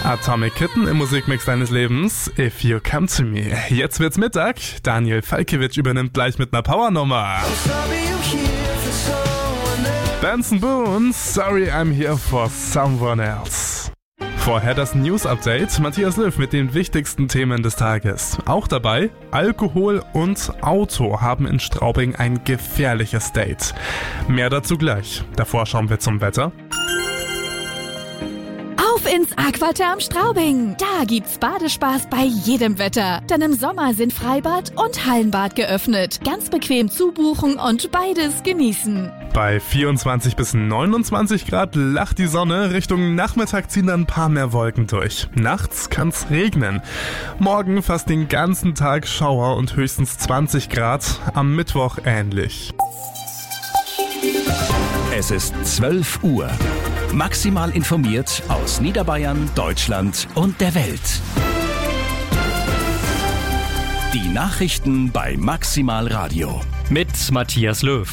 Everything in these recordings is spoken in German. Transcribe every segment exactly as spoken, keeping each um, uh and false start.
Atomic Kitten im Musikmix deines Lebens, If You Come To Me. Jetzt wird's Mittag, Daniel Falkiewicz übernimmt gleich mit einer Powernummer. Benson Boone, Sorry I'm Here For Someone Else. Vorher das News-Update, Matthias Löw mit den wichtigsten Themen des Tages. Auch dabei, Alkohol und Auto haben in Straubing ein gefährliches Date. Mehr dazu gleich. Davor schauen wir zum Wetter. Auf ins Aquaterm Straubing. Da gibt's Badespaß bei jedem Wetter. Denn im Sommer sind Freibad und Hallenbad geöffnet. Ganz bequem zubuchen und beides genießen. Bei vierundzwanzig bis neunundzwanzig Grad lacht die Sonne. Richtung Nachmittag ziehen dann ein paar mehr Wolken durch. Nachts kann's regnen. Morgen fast den ganzen Tag Schauer und höchstens zwanzig Grad. Am Mittwoch ähnlich. Es ist zwölf Uhr. Maximal informiert aus Niederbayern, Deutschland und der Welt. Die Nachrichten bei Maximal Radio. Mit Matthias Löw.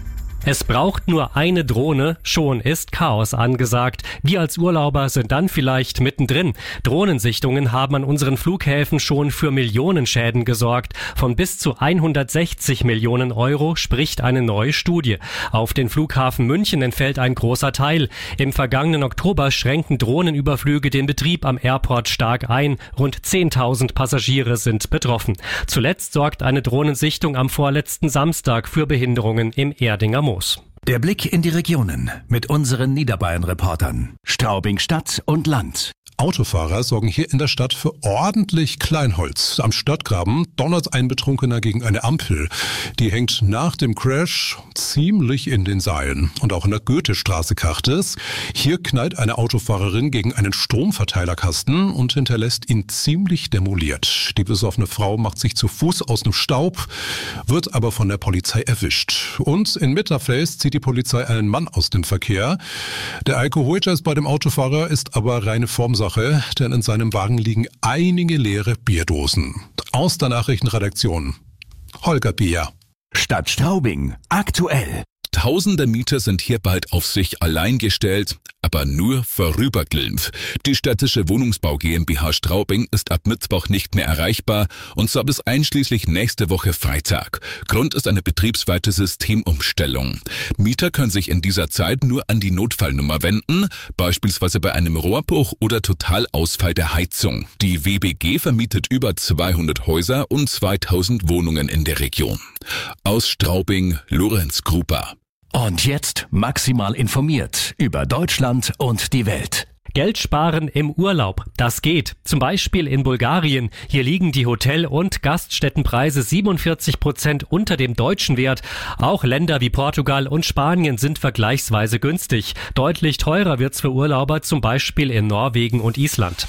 Es braucht nur eine Drohne, schon ist Chaos angesagt. Wir als Urlauber sind dann vielleicht mittendrin. Drohnensichtungen haben an unseren Flughäfen schon für Millionenschäden gesorgt. Von bis zu hundertsechzig Millionen Euro spricht eine neue Studie. Auf den Flughafen München entfällt ein großer Teil. Im vergangenen Oktober schränkten Drohnenüberflüge den Betrieb am Airport stark ein. Rund zehntausend Passagiere sind betroffen. Zuletzt sorgt eine Drohnensichtung am vorletzten Samstag für Behinderungen im Erdinger Moos. Der Blick in die Regionen mit unseren Niederbayern-Reportern. Straubing Stadt und Land. Autofahrer sorgen hier in der Stadt für ordentlich Kleinholz. Am Stadtgraben donnert ein Betrunkener gegen eine Ampel. Die hängt nach dem Crash ziemlich in den Seilen. Und auch in der Goethestraße kracht es. Hier knallt eine Autofahrerin gegen einen Stromverteilerkasten und hinterlässt ihn ziemlich demoliert. Die besoffene Frau macht sich zu Fuß aus dem Staub, wird aber von der Polizei erwischt. Und in Mitterfels zieht die Polizei einen Mann aus dem Verkehr. Der Alkoholtest bei dem Autofahrer ist aber reine Formsache. Denn in seinem Wagen liegen einige leere Bierdosen. Aus der Nachrichtenredaktion Holger Bier. Stadt Straubing. Aktuell. Tausende Mieter sind hier bald auf sich allein gestellt, aber nur vorübergehend. Die städtische Wohnungsbau GmbH Straubing ist ab Mittwoch nicht mehr erreichbar und zwar bis einschließlich nächste Woche Freitag. Grund ist eine betriebsweite Systemumstellung. Mieter können sich in dieser Zeit nur an die Notfallnummer wenden, beispielsweise bei einem Rohrbruch oder Totalausfall der Heizung. Die W B G vermietet über zweihundert Häuser und zweitausend Wohnungen in der Region. Aus Straubing, Lorenz Gruber. Und jetzt maximal informiert über Deutschland und die Welt. Geld sparen im Urlaub, das geht. Zum Beispiel in Bulgarien. Hier liegen die Hotel- und Gaststättenpreise siebenundvierzig Prozent unter dem deutschen Wert. Auch Länder wie Portugal und Spanien sind vergleichsweise günstig. Deutlich teurer wird's für Urlauber, zum Beispiel in Norwegen und Island.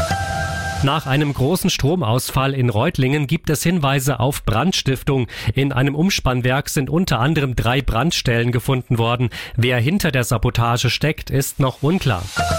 Nach einem großen Stromausfall in Reutlingen gibt es Hinweise auf Brandstiftung. In einem Umspannwerk sind unter anderem drei Brandstellen gefunden worden. Wer hinter der Sabotage steckt, ist noch unklar.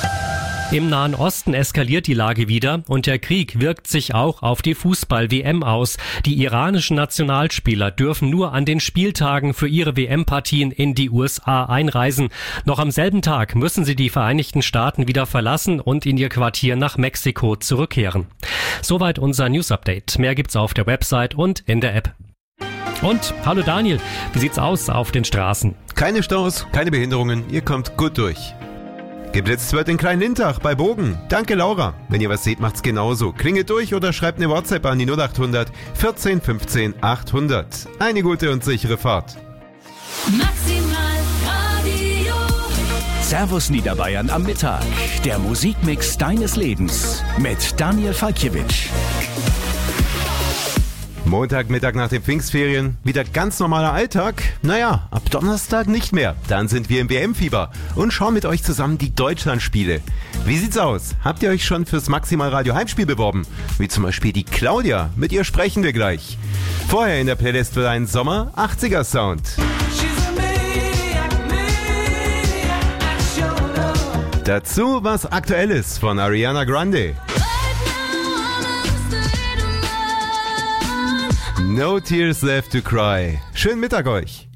Im Nahen Osten eskaliert die Lage wieder und der Krieg wirkt sich auch auf die Fußball-W M aus. Die iranischen Nationalspieler dürfen nur an den Spieltagen für ihre W M-Partien in die U S A einreisen. Noch am selben Tag müssen sie die Vereinigten Staaten wieder verlassen und in ihr Quartier nach Mexiko zurückkehren. Soweit unser News-Update. Mehr gibt's auf der Website und in der App. Und, hallo Daniel, wie sieht's aus auf den Straßen? Keine Staus, keine Behinderungen, ihr kommt gut durch. Geblitzt wird in Klein-Lintach bei Bogen. Danke Laura. Wenn ihr was seht, macht's genauso. Klingelt durch oder schreibt eine WhatsApp an die null achthundert vierzehn fünfzehn achthundert. Eine gute und sichere Fahrt. Maximal Radio. Servus Niederbayern am Mittag. Der Musikmix deines Lebens mit Daniel Falkiewicz. Montagmittag nach den Pfingstferien, wieder ganz normaler Alltag. Naja, ab Donnerstag nicht mehr. Dann sind wir im W M-Fieber und schauen mit euch zusammen die Deutschlandspiele. Wie sieht's aus? Habt ihr euch schon fürs Maximal Radio Heimspiel beworben? Wie zum Beispiel die Claudia. Mit ihr sprechen wir gleich. Vorher in der Playlist wird ein Sommer achtziger Sound. Dazu was Aktuelles von Ariana Grande. No Tears Left to Cry. Schönen Mittag euch.